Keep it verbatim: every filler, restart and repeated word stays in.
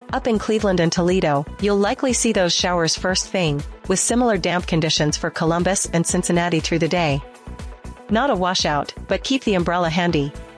Up in Cleveland and Toledo, you'll likely see those showers first thing, with similar damp conditions for Columbus and Cincinnati through the day. Not a washout, but keep the umbrella handy.